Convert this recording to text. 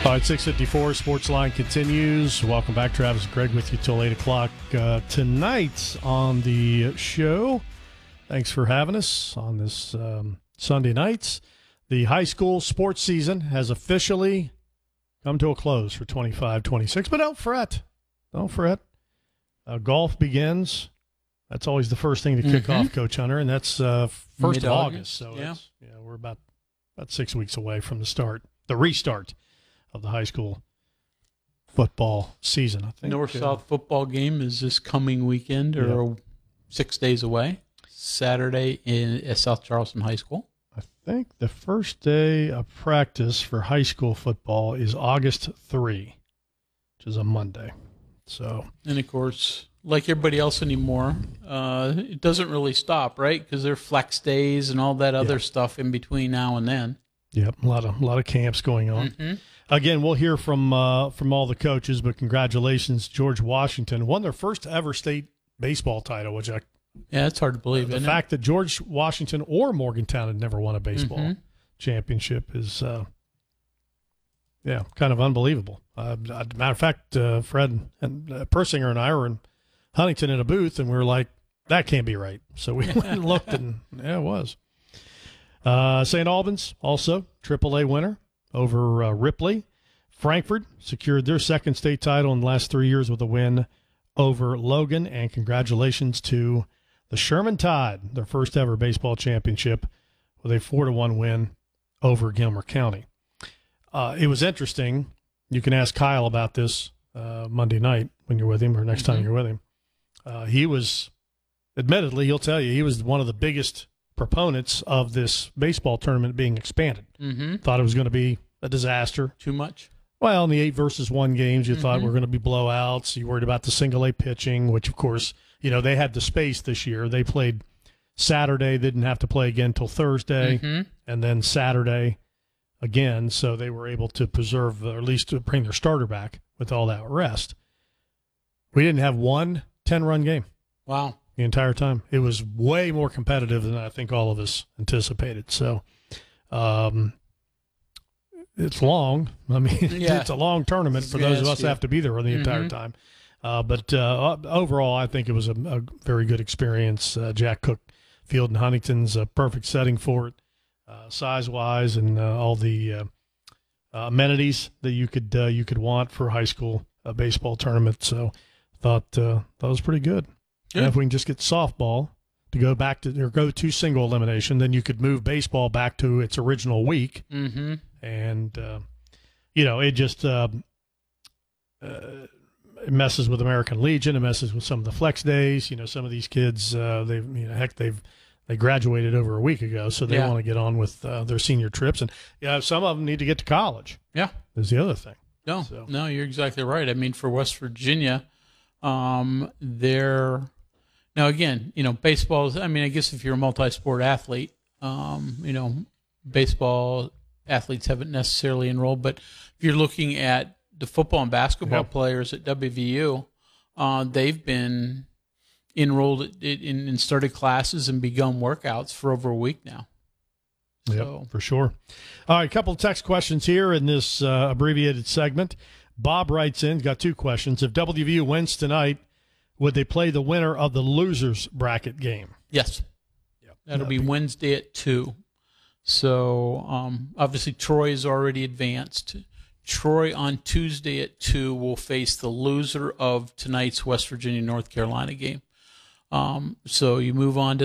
All right, 6:54, Sports Line continues. Welcome back. Travis and Greg with you till 8 o'clock tonight on the show. Thanks for having us on this Sunday nights. The high school sports season has officially come to a close for 25-26, but don't fret. Don't fret. Golf begins. That's always the first thing to kick off, Coach Hunter, and that's 1st of August. So we're about 6 weeks away from the restart of the high school football season. I think North-South football game is this coming weekend or 6 days away. Saturday at South Charleston High School. I think the first day of practice for high school football is August 3, which is a Monday. And, of course, like everybody else anymore, it doesn't really stop, right? Because there are flex days and all that other stuff in between now and then. Yep, a lot of camps going on. Mm-hmm. Again, we'll hear from all the coaches, but congratulations, George Washington won their first ever state baseball title, which it's hard to believe. The fact that George Washington or Morgantown had never won a baseball championship is, kind of unbelievable. Matter of fact, Fred and Persinger and I were in Huntington in a booth, and we were like, that can't be right. So we went and looked, and it was. St. Albans, also AAA winner over Ripley. Frankfort secured their second state title in the last 3 years with a win over Logan. And congratulations to the Sherman Tide, their first ever baseball championship with a 4-1 win over Gilmer County. It was interesting. You can ask Kyle about this Monday night when you're with him or next time you're with him. He was, admittedly, he'll tell you, he was one of the biggest proponents of this baseball tournament being expanded. Thought it was going to be a disaster. Too much? Well, in the 8-versus-1 games, you thought were going to be blowouts. You worried about the single-A pitching, which, of course, they had the space this year. They played Saturday, didn't have to play again until Thursday, and then Saturday again, so they were able to preserve, or at least to bring their starter back with all that rest. We didn't have one 10-run game. Wow. The entire time. It was way more competitive than I think all of us anticipated. So it's long. I mean, it's a long tournament for those of us who have to be there the entire time. But overall, I think it was a very good experience. Jack Cook Field in Huntington's a perfect setting for it, size-wise, and all the amenities that you could want for a high school baseball tournament. So thought that was pretty good. And if we can just get softball to go back to or go to single elimination, then you could move baseball back to its original week. And it just it messes with American Legion. It messes with some of the flex days. Some of these kids they graduated over a week ago, so they want to get on with their senior trips, and some of them need to get to college. Is the other thing. No, you're exactly right. I mean, for West Virginia, now, again, baseball is, I mean, I guess if you're a multi-sport athlete, baseball athletes haven't necessarily enrolled. But if you're looking at the football and basketball players at WVU, they've been enrolled in started classes and begun workouts for over a week now. Yep, for sure. All right, a couple of text questions here in this abbreviated segment. Bob writes in, got two questions. If WVU wins tonight, would they play the winner of the losers bracket game? Yes. That'll be Wednesday at 2. So, obviously, Troy is already advanced. Troy on Tuesday at 2 will face the loser of tonight's West Virginia-North Carolina game. So you move on to